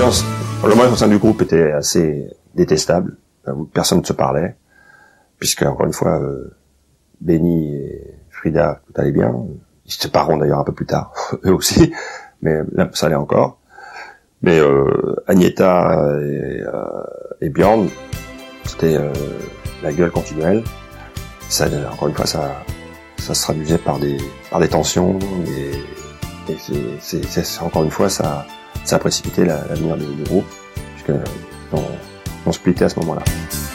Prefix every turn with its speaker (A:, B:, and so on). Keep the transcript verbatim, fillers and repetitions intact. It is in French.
A: l'ambiance, l'ambiance au sein du groupe était assez détestable. Personne ne se parlait, puisque encore une fois, euh, Benny et Frida, tout allait bien. Ils se sépareront d'ailleurs un peu plus tard, eux aussi, mais là, ça allait encore. Mais euh, Agnetha et, euh, et Björn, c'était euh, la gueule continuelle. Ça, encore une fois, ça, ça se traduisait par des, par des tensions, et, et c'est, c'est, c'est, encore une fois, ça, ça a précipité l'avenir du, du groupe, puisque on, on splittait à ce moment-là.